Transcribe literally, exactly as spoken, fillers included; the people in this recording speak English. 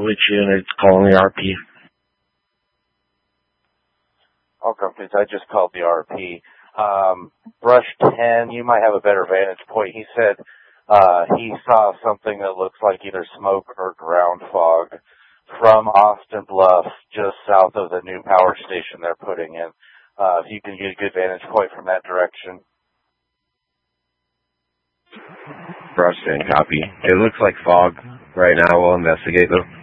Which unit's calling the R P? All companies, I just called the R P. Um, Brush ten, you might have a better vantage point. He said uh, he saw something that looks like either smoke or ground fog from Austin Bluff, just south of the new power station they're putting in. Uh, if you can get a good vantage point from that direction. Brush ten, copy. It looks like fog right now. We'll investigate though.